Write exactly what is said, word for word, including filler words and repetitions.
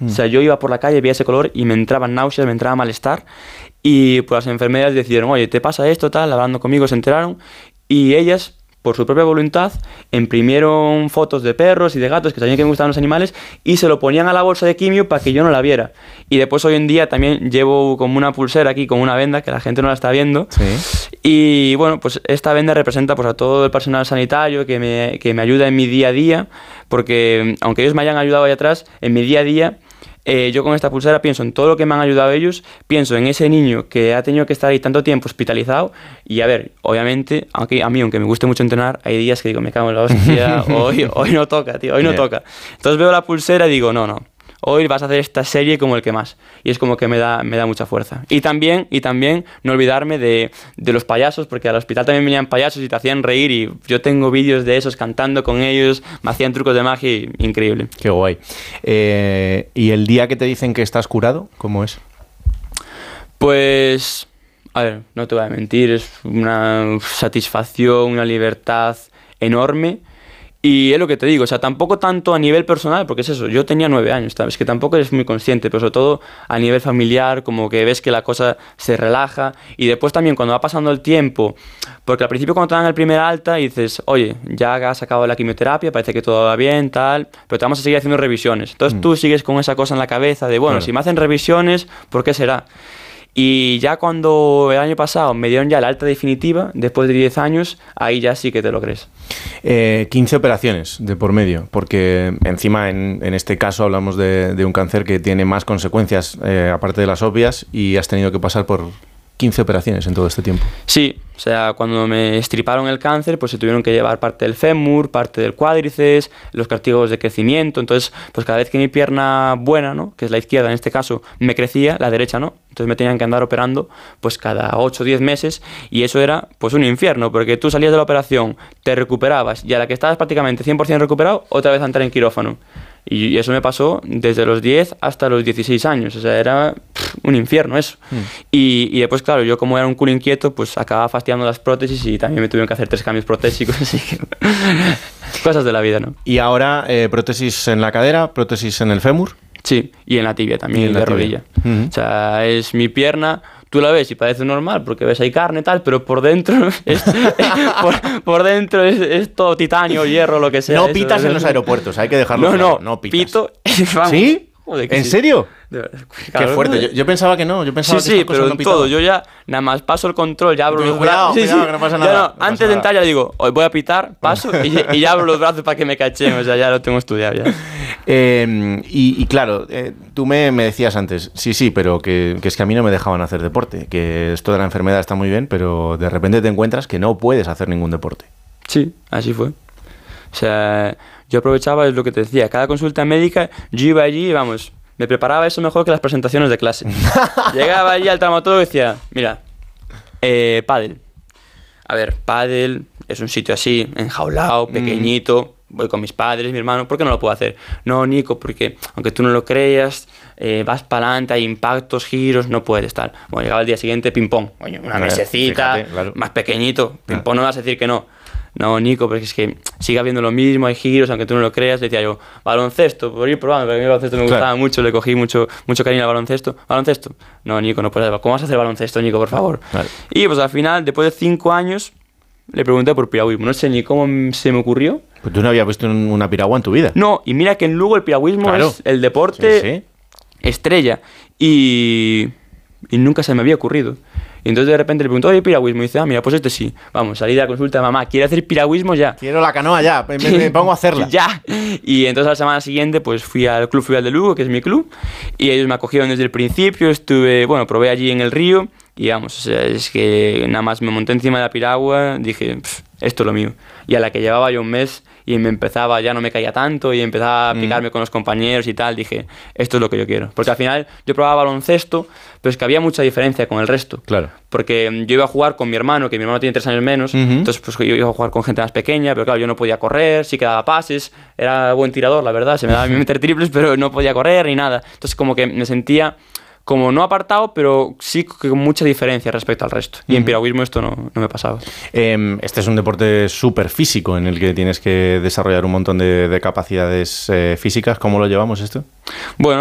Mm. O sea, yo iba por la calle, veía ese color y me entraban náuseas, me entraba malestar. Y pues las enfermeras decidieron, oye, ¿te pasa esto, tal? Hablando conmigo se enteraron. Y ellas, por su propia voluntad, imprimieron fotos de perros y de gatos que sabían que me gustaban los animales y se lo ponían a la bolsa de quimio para que yo no la viera. Y después hoy en día también llevo como una pulsera aquí, con una venda, que la gente no la está viendo. Sí. Y bueno, pues esta venda representa pues a todo el personal sanitario que me, que me ayuda en mi día a día, porque aunque ellos me hayan ayudado ahí atrás, en mi día a día, Eh, yo con esta pulsera pienso en todo lo que me han ayudado ellos, pienso en ese niño que ha tenido que estar ahí tanto tiempo hospitalizado y a ver, obviamente, aunque a mí, aunque me guste mucho entrenar, hay días que digo, me cago en la hostia, hoy, hoy no toca, tío, hoy no yeah. toca. Entonces veo la pulsera y digo, no, no, hoy vas a hacer esta serie como el que más. Y es como que me da, me da mucha fuerza. Y también, y también no olvidarme de, de los payasos, porque al hospital también venían payasos y te hacían reír. Y yo tengo vídeos de esos cantando con ellos, me hacían trucos de magia y increíble. Qué guay. Eh, ¿Y el día que te dicen que estás curado, cómo es? Pues, a ver, no te voy a mentir, es una satisfacción, una libertad enorme. Y es lo que te digo, o sea, tampoco tanto a nivel personal, porque es eso, yo tenía nueve años, es que tampoco eres muy consciente, pero sobre todo a nivel familiar, como que ves que la cosa se relaja, y después también cuando va pasando el tiempo, porque al principio cuando te dan el primer alta y dices, oye, ya has acabado la quimioterapia, parece que todo va bien, tal, pero te vamos a seguir haciendo revisiones. Entonces mm. tú sigues con esa cosa en la cabeza de, bueno, claro. si me hacen revisiones, ¿por qué será? Y ya cuando el año pasado me dieron ya la alta definitiva, después de diez años, ahí ya sí que te lo crees. Eh, quince operaciones de por medio, porque encima en, en este caso hablamos de, de un cáncer que tiene más consecuencias, eh, aparte de las obvias, y has tenido que pasar por quince operaciones en todo este tiempo. Sí, o sea, cuando me estriparon el cáncer, pues se tuvieron que llevar parte del fémur, parte del cuádriceps, los cartílagos de crecimiento. Entonces, pues cada vez que mi pierna buena, ¿no?, que es la izquierda en este caso, me crecía, la derecha no. Entonces me tenían que andar operando pues cada ocho o diez meses y eso era pues un infierno, porque tú salías de la operación, te recuperabas y a la que estabas prácticamente cien por ciento recuperado, otra vez a entrar en quirófano. Y eso me pasó desde los diez hasta los dieciséis años, o sea, era pff, un infierno eso. Mm. Y, y después, claro, yo como era un culo inquieto, pues acababa fastidiando las prótesis y también me tuvieron que hacer tres cambios protésicos, así que cosas de la vida, ¿no? Y ahora, eh, prótesis en la cadera, prótesis en el fémur. Sí, y en la tibia también, y en de rodilla. Uh-huh. O sea, es mi pierna, tú la ves y parece normal porque ves ahí carne y tal, pero por dentro es, por, por dentro es, es todo titanio, hierro, lo que sea. No pitas eso, en los aeropuertos, hay que dejarlo no, claro. No, no pitas. Pito, vamos. ¿Sí? Joder, ¿en sí. serio? Claro, qué fuerte, yo, yo pensaba que no, yo pensaba sí, que sí, pero no en todo, yo ya nada más paso el control, ya abro pero los cuidado, brazos. Cuidado, sí, que no pasa sí. nada. Ya no, no antes de entrar ya digo, hoy voy a pitar, paso y, y ya abro los brazos para que me cachen, o sea, ya lo tengo estudiado ya. Eh, y, y claro, eh, tú me, me decías antes, sí, sí, pero que, que es que a mí no me dejaban hacer deporte, que esto de la enfermedad está muy bien, pero de repente te encuentras que no puedes hacer ningún deporte. Sí, así fue. O sea, yo aprovechaba, es lo que te decía, cada consulta médica, yo iba allí y vamos, me preparaba eso mejor que las presentaciones de clase. Llegaba allí al traumatólogo y decía, mira, eh, pádel. A ver, pádel es un sitio así, enjaulado, pequeñito, mm. voy con mis padres, mi hermano, ¿por qué no lo puedo hacer? No, Nico, porque aunque tú no lo creas, eh, vas para adelante, hay impactos, giros, no puedes tal. Bueno, llegaba el día siguiente, ping-pong, oye, una mesecita, fíjate, claro. más pequeñito, ping-pong, no vas a decir que no. No, Nico, porque es que sigue habiendo lo mismo, hay giros, aunque tú no lo creas. Le decía yo, baloncesto, por ir probando, porque a mí el baloncesto me gustaba claro. mucho, le cogí mucho, mucho cariño al baloncesto. ¿Baloncesto? No, Nico, no puedes. ¿Cómo vas a hacer baloncesto, Nico, por favor? Vale. Y pues al final, después de cinco años, le pregunté por piragüismo. No sé ni cómo se me ocurrió. Pues tú no habías visto una piragua en tu vida. No, y mira que en Lugo el piragüismo claro. es el deporte sí, sí. estrella. Y, y nunca se me había ocurrido. Y entonces de repente le pregunto, oye, piragüismo. Y dice, ah, mira, pues este sí. Vamos, salí de la consulta de mamá, ¿quiere hacer piragüismo ya? Quiero la canoa ya, me, me pongo a hacerla. Ya. Y entonces a la semana siguiente pues fui al Club Fluvial de Lugo, que es mi club, y ellos me acogieron desde el principio, estuve, bueno, probé allí en el río, y vamos, o sea, es que nada más me monté encima de la piragua, dije, esto es lo mío. Y a la que llevaba yo un mes y me empezaba, ya no me caía tanto y empezaba a picarme mm. con los compañeros y tal, dije, esto es lo que yo quiero. Porque al final yo probaba baloncesto, pero es que había mucha diferencia con el resto. Claro. Porque yo iba a jugar con mi hermano, que mi hermano tiene tres años menos, uh-huh. entonces pues yo iba a jugar con gente más pequeña, pero claro, yo no podía correr, sí que daba pases, era buen tirador, la verdad, se me daba a mí meter triples, pero no podía correr ni nada. Entonces como que me sentía como no apartado, pero sí con mucha diferencia respecto al resto. Y uh-huh. en piragüismo esto no, no me pasaba. Eh, este es un deporte súper físico en el que tienes que desarrollar un montón de, de capacidades eh, físicas. ¿Cómo lo llevamos esto? Bueno,